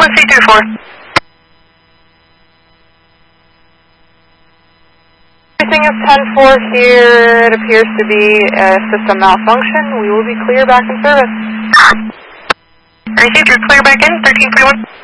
C24. Everything is 10-4 here. It appears to be a system malfunction. We will be clear back in service. Received, you're clear back in, 1331.